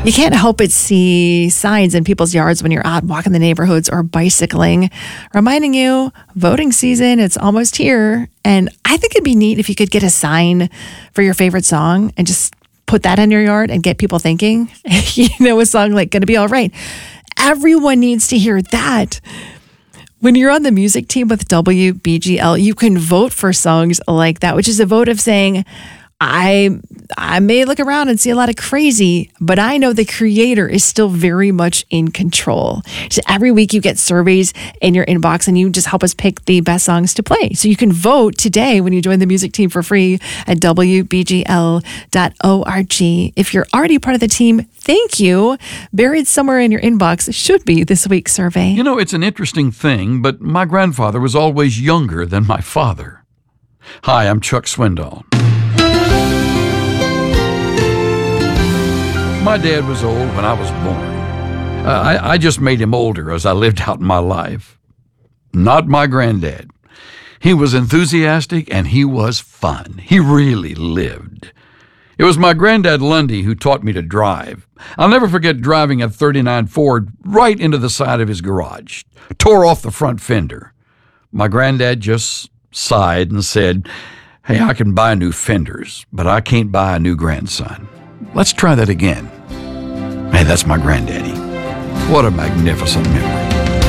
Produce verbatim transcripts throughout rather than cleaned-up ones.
You can't help but see signs in people's yards when you're out walking the neighborhoods or bicycling, reminding you voting season, it's almost here. And I think it'd be neat if you could get a sign for your favorite song and just put that in your yard and get people thinking, you know, a song like Gonna Be All Right. Everyone needs to hear that. When you're on the music team with W B G L, you can vote for songs like that, which is a vote of saying, I I may look around and see a lot of crazy, but I know the creator is still very much in control. So every week you get surveys in your inbox and you just help us pick the best songs to play. So you can vote today when you join the music team for free at W B G L dot org. If you're already part of the team, thank you. Buried somewhere in your inbox should be this week's survey. You know, it's an interesting thing, but my grandfather was always younger than my father. Hi, I'm Chuck Swindoll. My dad was old when I was born. Uh, I, I just made him older as I lived out my life. Not my granddad. He was enthusiastic and he was fun. He really lived. It was my granddad Lundy who taught me to drive. I'll never forget driving a thirty-nine Ford right into the side of his garage, tore off the front fender. My granddad just sighed and said, "Hey, I can buy new fenders, but I can't buy a new grandson. Let's try that again." Hey, that's my granddaddy. What a magnificent memory.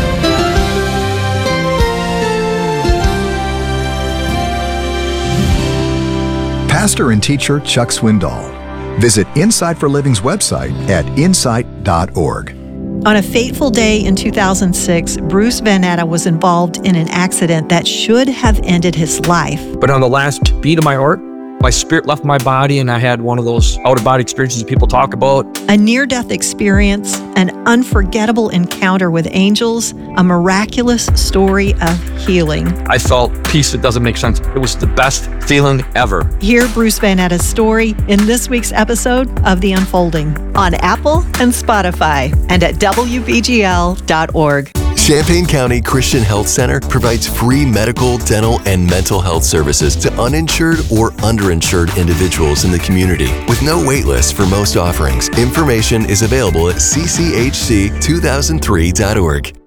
Pastor and teacher Chuck Swindoll. Visit Insight for Living's website at insight dot org. On a fateful day in two thousand six, Bruce Van Natta was involved in an accident that should have ended his life. But on the last beat of my heart, my spirit left my body and I had one of those out-of-body experiences that people talk about. A near-death experience, an unforgettable encounter with angels, a miraculous story of healing. I felt peace that doesn't make sense. It was the best feeling ever. Hear Bruce Van Natta's story in this week's episode of The Unfolding on Apple and Spotify and at W B G L dot org. Champaign County Christian Health Center provides free medical, dental, and mental health services to uninsured or underinsured individuals in the community with no wait list for most offerings. Information is available at c c h c two thousand three dot org.